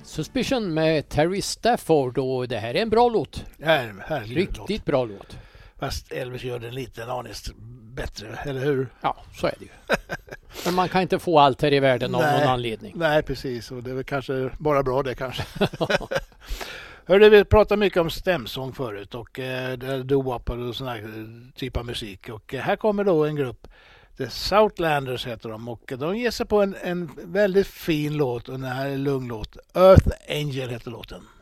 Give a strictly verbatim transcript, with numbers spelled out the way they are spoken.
Suspicion med Terry Stafford, och det här är en bra låt. Ja, härlig Riktigt låt. bra låt. Fast Elvis gör den lite en aning bättre, eller hur? Ja, så är det ju. Men man kan inte få allt här i världen av Nej, någon anledning. Nej, precis. Och det är väl kanske bara bra det kanske. Hörde, vi pratade mycket om stämsång förut och eh, doo-wop och sån här typ av musik. Och eh, här kommer då en grupp, The Southlanders heter de, och de ger sig på en, en väldigt fin låt, och den här är en lugn låt. Earth Angel heter låten.